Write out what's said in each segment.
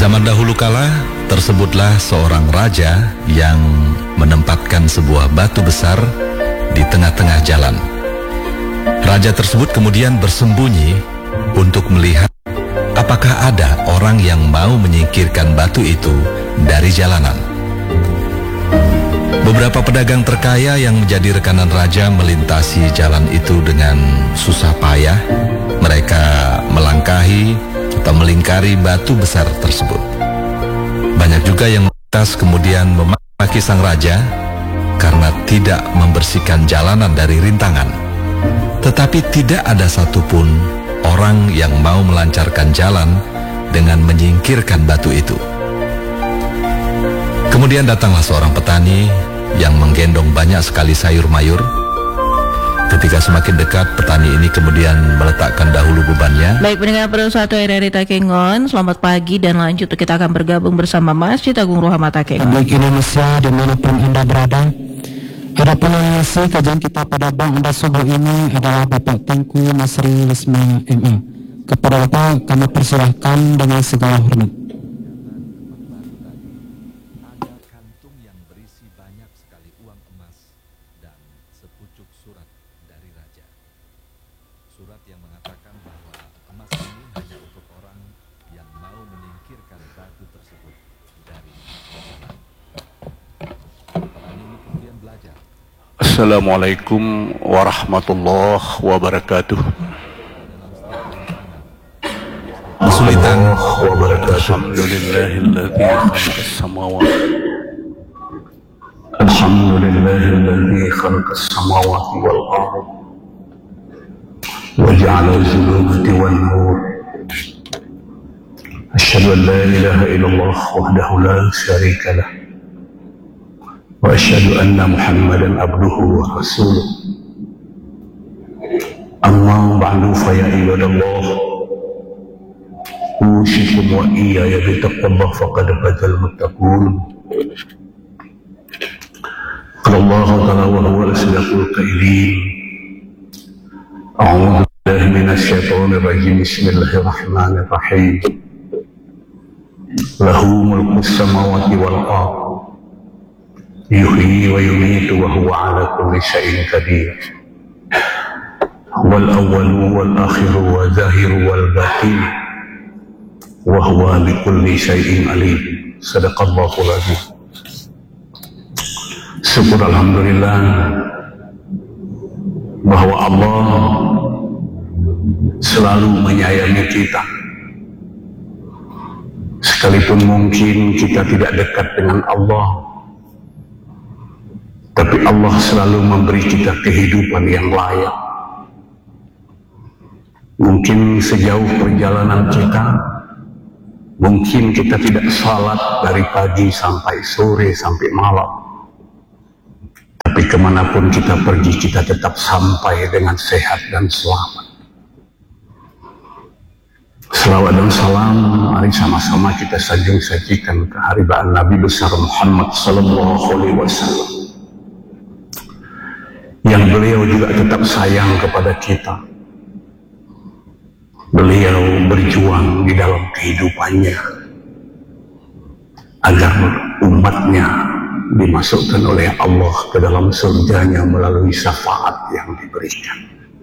Zaman dahulu kala, tersebutlah seorang raja yang menempatkan sebuah batu besar di tengah-tengah jalan. Raja tersebut kemudian bersembunyi untuk melihat apakah ada orang yang mau menyingkirkan batu itu dari jalanan. Beberapa pedagang terkaya yang menjadi rekanan raja melintasi jalan itu dengan susah payah. Mereka melangkahi atau melingkari batu besar tersebut. Banyak juga yang melintas kemudian memaki sang raja karena tidak membersihkan jalanan dari rintangan. Tetapi tidak ada satupun orang yang mau melancarkan jalan dengan menyingkirkan batu itu. Kemudian datanglah seorang petani yang menggendong banyak sekali sayur mayur. Ketika semakin dekat, petani ini kemudian meletakkan dahulu bebannya. Baik, pendengar Pro 1 RRI Takengon, selamat pagi dan lanjut kita akan bergabung bersama Masjid Agung Ruhama Takengon. Baik Indonesia dimanapun Anda berada, ada penangisi kajian kita pada Bang Anda subuh ini adalah Bapak Tengku Masri Wisma MA. Kepada Bapak kami persilahkan dengan segala hormat. Ada kantung yang berisi banyak sekali uang emas dan sepucuk surat dari raja. Surat yang mengatakan bahwa emas ini hanya untuk orang yang mau menyingkirkan batu tersebut dari jalan. Petani ini kemudian belajar. Assalamualaikum warahmatullahi wabarakatuh. Kesulitan Alhamdulillahilladzi khalaqas samawati. Alhamdulillahilladzi khalaqas samawati wal ardh wa ja'ala az-zulumati wan nur. Asyhadu an la ilaha illallah wahdahu la syarika lah. Wa asyhadu anna Muhammadan abduhu wa rasuluh. Amma ba'du fa ya ibadallah. أوصيكم وإياي بتقوى الله فقد فاز المتقون. قال الله تعالى وهو الأصدق القائلين أعوذ بالله من الشيطان الرجيم بسم الله الرحمن الرحيم له ملك السماوات والأرض يحيي ويميت وهو على كل شيء قدير هو الأول والآخر والظاهر والباطن وهو بكل شيء عليم. Sadaqallahul azim. Syukur alhamdulillah bahwa Allah selalu menyayangi kita. Sekalipun mungkin kita tidak dekat dengan Allah, tapi Allah selalu memberi kita kehidupan yang layak. Mungkin sejauh perjalanan kita, mungkin kita tidak salat dari pagi sampai sore sampai malam. Tapi kemanapun kita pergi, kita tetap sampai dengan sehat dan selamat. Selawat dan salam, mari sama-sama kita sajikan keharibaan Nabi besar Muhammad sallallahu alaihi wasallam. Yang beliau juga tetap sayang kepada kita. Beliau berjuang di dalam kehidupannya agar umatnya dimasukkan oleh Allah ke dalam surganya melalui syafaat yang diberikan.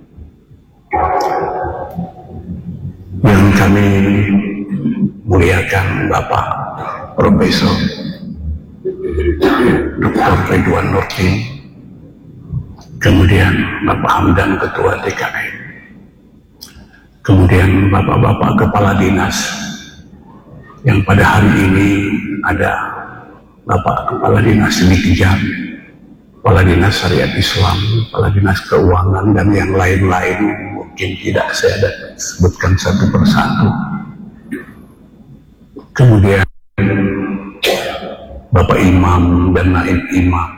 Yang kami muliakan Bapak Profesor Dr. Ridwan Nurdin, kemudian Bapak Hamdan Ketua DKM, kemudian bapak-bapak kepala dinas yang pada hari ini ada Bapak Kepala Dinas Dikjam, Kepala Dinas Syariat Islam, Kepala Dinas Keuangan, dan yang lain-lain mungkin tidak saya sebutkan satu persatu. Kemudian Bapak Imam dan Naib Imam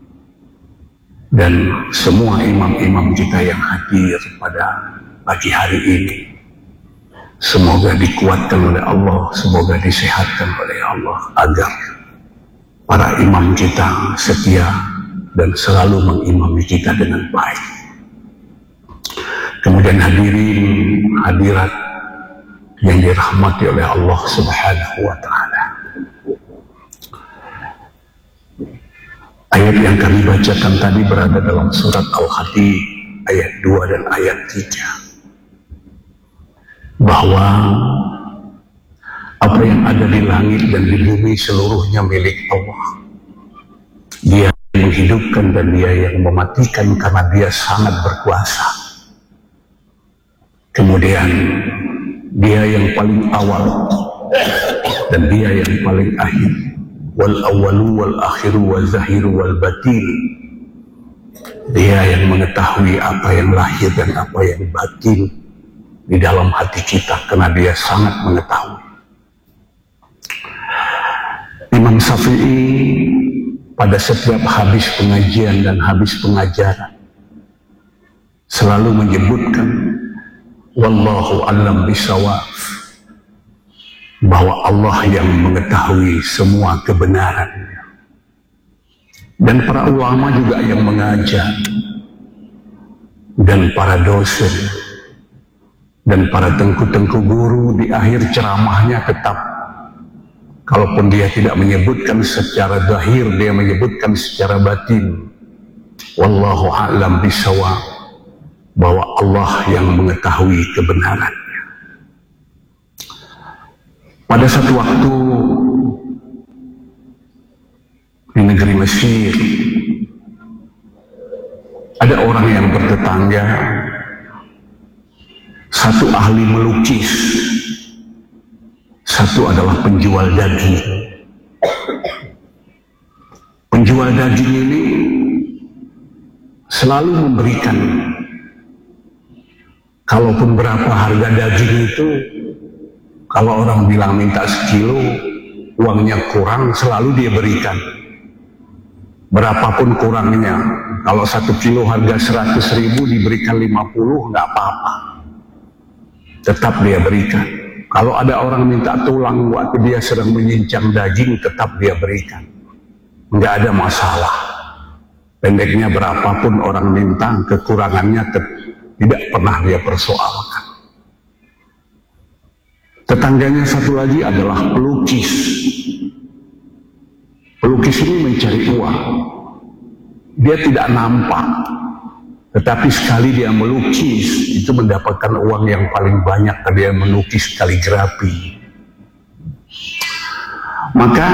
dan semua imam-imam kita yang hadir pada pagi hari ini, semoga dikuatkan oleh Allah, semoga disehatkan oleh Allah agar para imam kita setia dan selalu mengimami kita dengan baik. Kemudian hadirin hadirat yang dirahmati oleh Allah Subhanahu wa Ta'ala. Ayat yang kami bacakan tadi berada dalam surat Al-Hadid ayat 2 dan ayat 3, bahwa apa yang ada di langit dan di bumi seluruhnya milik Allah. Dia yang menghidupkan dan Dia yang mematikan karena Dia sangat berkuasa. Kemudian Dia yang paling awal dan Dia yang paling akhir. Wal awalu wal akhiru wal zahiru wal batin. Dia yang mengetahui apa yang lahir dan apa yang batin di dalam hati kita, karena Dia sangat mengetahui. Imam Syafi'i pada setiap habis pengajian dan habis pengajaran selalu menyebutkan wallahu a'lam bishawab, bahwa Allah yang mengetahui semua kebenaran. Dan para ulama juga yang mengajar, dan para dosen, dan para tengku-tengku guru di akhir ceramahnya tetap, kalaupun dia tidak menyebutkan secara zahir, dia menyebutkan secara batin, wallahu a'lam bishawab, bahwa Allah yang mengetahui kebenaran. Pada satu waktu di negeri Mesir, ada orang yang bertetangga, satu ahli melukis, satu adalah penjual daging. Penjual daging ini selalu memberikan, kalaupun berapa harga daging itu, kalau orang bilang minta sekilo, uangnya kurang, selalu dia berikan. Berapapun kurangnya, kalau 1 kilo harga 100.000 diberikan 50, nggak apa-apa. Tetap dia berikan. Kalau ada orang minta tulang waktu dia sedang menyincang daging, tetap dia berikan. Nggak ada masalah. Pendeknya berapapun orang minta, kekurangannya tidak pernah dia persoalkan. Tetangganya satu lagi adalah pelukis. Pelukis ini mencari uang. Dia tidak nampak, tetapi sekali dia melukis, itu mendapatkan uang yang paling banyak karena dia melukis kaligrafi. Maka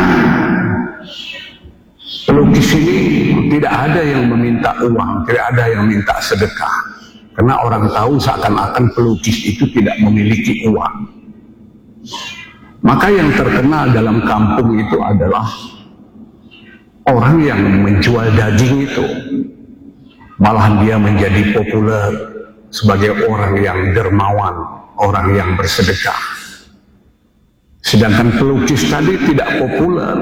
pelukis ini tidak ada yang meminta uang, tidak ada yang minta sedekah. Karena orang tahu seakan-akan pelukis itu tidak memiliki uang. Maka yang terkenal dalam kampung itu adalah orang yang menjual daging itu. Malahan dia menjadi populer sebagai orang yang dermawan, orang yang bersedekah. Sedangkan pelukis tadi tidak populer.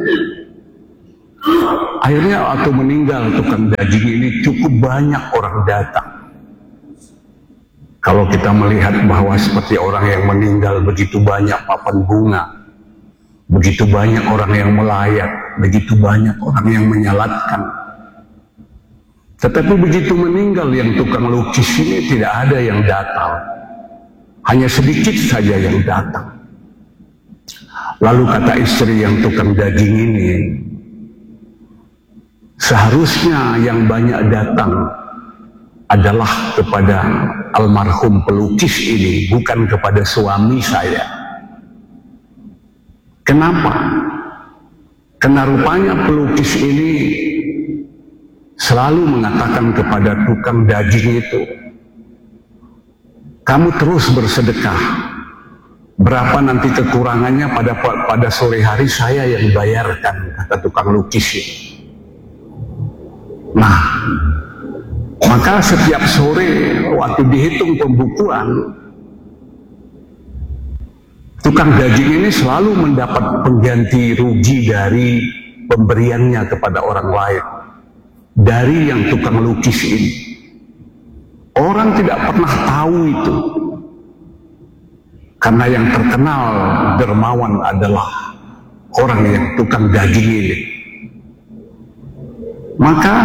Akhirnya waktu meninggal tukang daging ini cukup banyak orang datang. Kalau kita melihat bahwa seperti orang yang meninggal begitu banyak papan bunga, begitu banyak orang yang melayat, begitu banyak orang yang menyalatkan. Tetapi begitu meninggal yang tukang lukis ini tidak ada yang datang. Hanya sedikit saja yang datang. Lalu kata istri yang tukang daging ini, seharusnya yang banyak datang adalah kepada almarhum pelukis ini, bukan kepada suami saya. Kenapa? Karena rupanya pelukis ini selalu mengatakan kepada tukang daging itu, kamu terus bersedekah, berapa nanti kekurangannya pada sore hari saya yang bayarkan, kata tukang lukis ini. Nah, maka setiap sore waktu dihitung pembukuan, tukang daging ini selalu mendapat pengganti rugi dari pemberiannya kepada orang lain, dari yang tukang lukis ini. Orang tidak pernah tahu itu, karena yang terkenal dermawan adalah orang yang tukang daging ini. Maka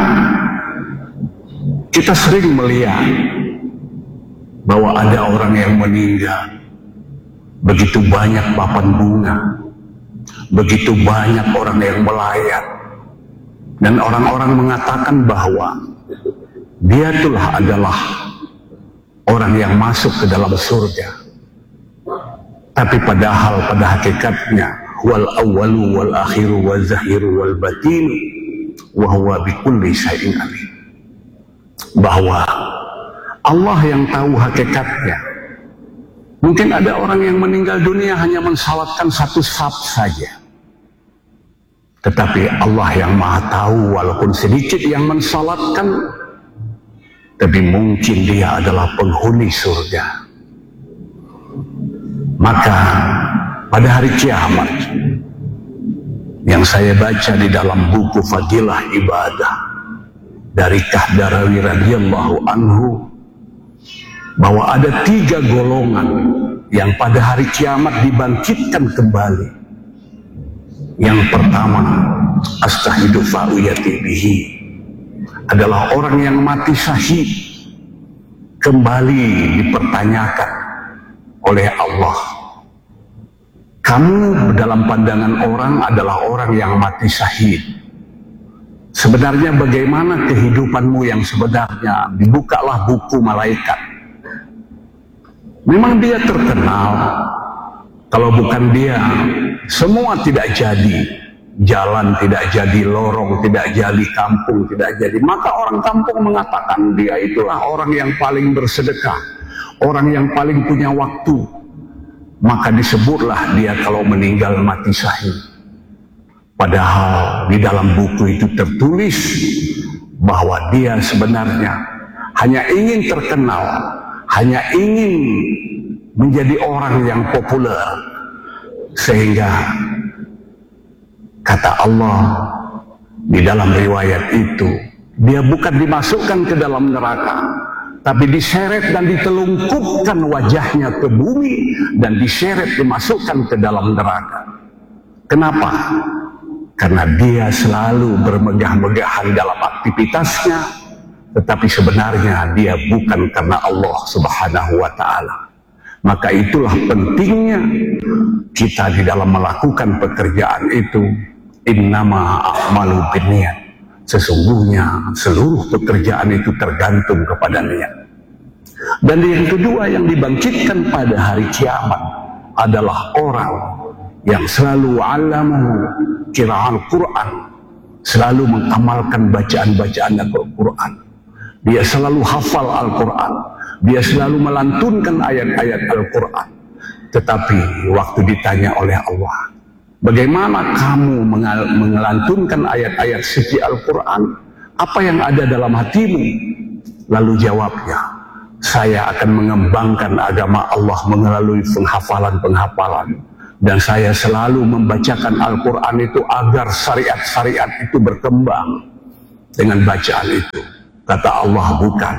kita sering melihat bahwa ada orang yang meninggal, begitu banyak papan bunga, begitu banyak orang yang melayat, dan orang-orang mengatakan bahwa dia itulah adalah orang yang masuk ke dalam surga. Tapi padahal pada hakikatnya wal awwalu wal akhiru wal zahiru wal batinu wa huwa bikulli syai'in alim. Bahwa Allah yang tahu hakikatnya. Mungkin ada orang yang meninggal dunia hanya mensalatkan satu saf saja. Tetapi Allah yang maha tahu, walaupun sedikit yang mensalatkan, tapi mungkin dia adalah penghuni surga. Maka pada hari kiamat, yang saya baca di dalam buku Fadilah Ibadah dari Kahdarawi radhiyallahu anhu, bahwa ada 3 golongan yang pada hari kiamat dibangkitkan kembali. Yang pertama, astahidu fa'uyati bihi, adalah orang yang mati syahid, kembali dipertanyakan oleh Allah. Kamu dalam pandangan orang adalah orang yang mati syahid. Sebenarnya bagaimana kehidupanmu yang sebenarnya? Dibukalah buku malaikat. Memang dia terkenal. Kalau bukan dia, semua tidak jadi. Jalan tidak jadi, lorong tidak jadi, kampung tidak jadi. Maka orang kampung mengatakan dia itulah orang yang paling bersedekah, orang yang paling punya waktu. Maka disebutlah dia kalau meninggal mati syahid. Padahal di dalam buku itu tertulis bahwa dia sebenarnya hanya ingin terkenal, hanya ingin menjadi orang yang populer, sehingga kata Allah di dalam riwayat itu, dia bukan dimasukkan ke dalam neraka, tapi diseret dan ditelungkupkan wajahnya ke bumi dan diseret dimasukkan ke dalam neraka. Kenapa? Karena dia selalu bermegah-megahan dalam aktivitasnya, tetapi sebenarnya dia bukan karena Allah Subhanahu wa Ta'ala. Maka itulah pentingnya kita di dalam melakukan pekerjaan itu. Innama a'malu binniyat. Sesungguhnya seluruh pekerjaan itu tergantung kepada niat. Dan yang kedua yang dibangkitkan pada hari kiamat adalah orang yang selalu alamu qira'al Quran, selalu mengamalkan bacaan-bacaan Al-Quran. Dia selalu hafal Al-Quran, dia selalu melantunkan ayat-ayat Al-Quran. Tetapi waktu ditanya oleh Allah, bagaimana kamu melantunkan ayat-ayat suci Al-Quran? Apa yang ada dalam hatimu? Lalu jawabnya, saya akan mengembangkan agama Allah melalui penghafalan-penghafalan. Dan saya selalu membacakan Al-Quran itu agar syariat-syariat itu berkembang dengan bacaan itu. Kata Allah, bukan.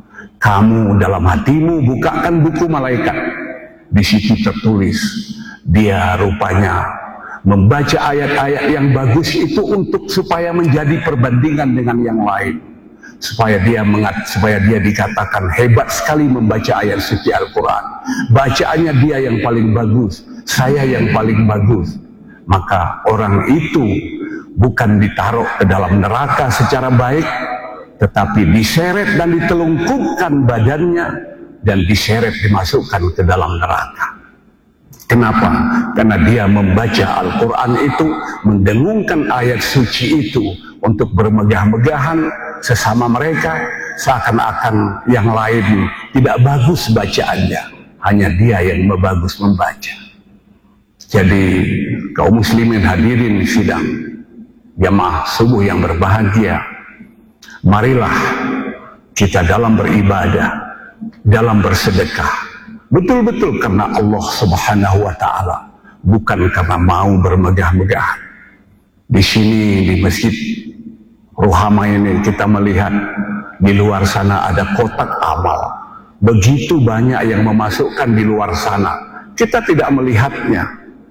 Kamu dalam hatimu bukakan buku malaikat. Di situ tertulis, dia rupanya membaca ayat-ayat yang bagus itu untuk supaya menjadi perbandingan dengan yang lain. Supaya dia dikatakan hebat sekali membaca ayat suci Al-Quran. Bacaannya dia yang paling bagus, saya yang paling bagus. Maka orang itu bukan ditaruh ke dalam neraka secara baik, tetapi diseret dan ditelungkupkan badannya dan diseret dimasukkan ke dalam neraka. Kenapa? Karena dia membaca Al-Quran itu, mendengungkan ayat suci itu untuk bermegah-megahan sesama mereka, seakan-akan yang lain tidak bagus bacaannya, hanya dia yang bagus membaca. Jadi kaum muslimin hadirin sidang jamaah subuh yang berbahagia, marilah kita dalam beribadah, dalam bersedekah, betul-betul karena Allah Subhanahu wa Ta'ala, bukan karena mau bermegah-megahan. Di sini di Masjid Ruhama ini kita melihat di luar sana ada kotak amal. Begitu banyak yang memasukkan di luar sana, kita tidak melihatnya.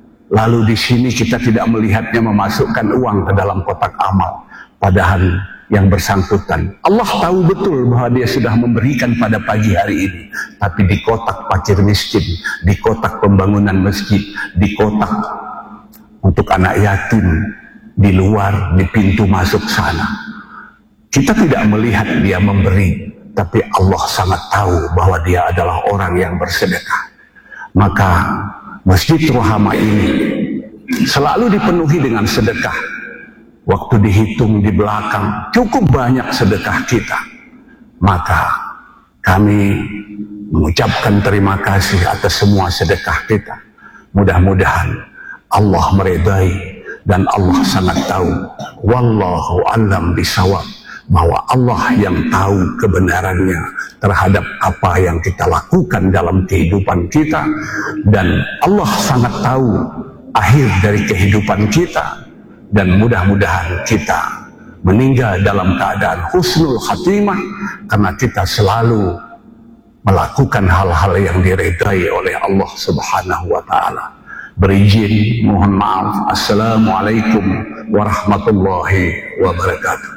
Lalu di sini kita tidak melihatnya memasukkan uang ke dalam kotak amal. Padahal yang bersangkutan. Allah tahu betul bahwa dia sudah memberikan pada pagi hari ini, tapi di kotak fakir miskin, di kotak pembangunan masjid, di kotak untuk anak yatim, di luar, di pintu masuk sana, kita tidak melihat dia memberi, tapi Allah sangat tahu bahwa dia adalah orang yang bersedekah. Maka Masjid Rohama ini selalu dipenuhi dengan sedekah. Waktu dihitung di belakang cukup banyak sedekah kita, maka kami mengucapkan terima kasih atas semua sedekah kita. Mudah-mudahan Allah meridai, dan Allah sangat tahu, wallahu a'lam bishawab, bahwa Allah yang tahu kebenarannya terhadap apa yang kita lakukan dalam kehidupan kita, dan Allah sangat tahu akhir dari kehidupan kita. Dan mudah-mudahan kita meninggal dalam keadaan husnul khatimah, karena kita selalu melakukan hal-hal yang diridai oleh Allah Subhanahu wa Ta'ala. Berizin, mohon maaf. Assalamualaikum warahmatullahi wabarakatuh.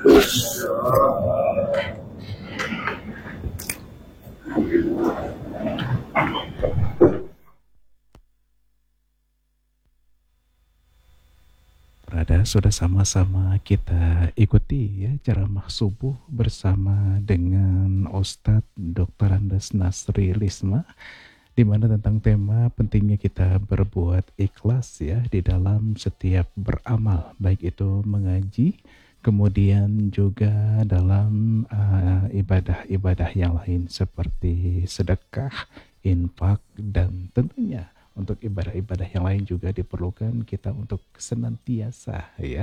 Sudah sama-sama kita ikuti ya ceramah subuh bersama dengan Ustadz Dr. Andes Nasri Lisma, di mana tentang tema pentingnya kita berbuat ikhlas ya di dalam setiap beramal, baik itu mengaji, kemudian juga dalam ibadah-ibadah yang lain seperti sedekah, infak, dan tentunya untuk ibadah-ibadah yang lain juga diperlukan kita untuk senantiasa ya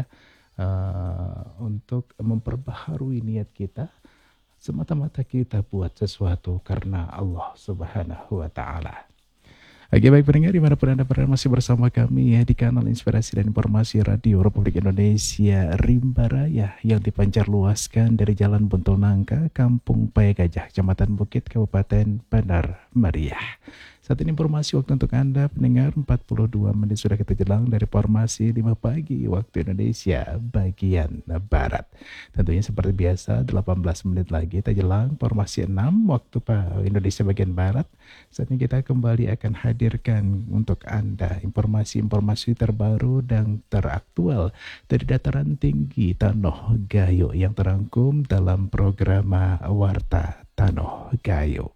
untuk memperbaharui niat kita, semata-mata kita buat sesuatu karena Allah Subhanahu wa Ta'ala. Oke, baik pendengar dimanapun Anda berada, masih bersama kami ya di kanal Inspirasi dan Informasi Radio Republik Indonesia Rimba Raya yang dipancar luaskan dari Jalan Buntol Nangka, Kampung Payagajah, Kecamatan Bukit, Kabupaten Bandar Mariah. Saat ini informasi waktu untuk Anda pendengar 42 menit sudah kita jelang dari formasi 5 pagi waktu Indonesia bagian Barat. Tentunya seperti biasa 18 menit lagi kita jelang formasi 6 waktu Indonesia bagian Barat. Saat ini kita kembali akan hadirkan untuk Anda informasi-informasi terbaru dan teraktual dari dataran tinggi Tanoh Gayo yang terangkum dalam program Warta Tanoh Gayo.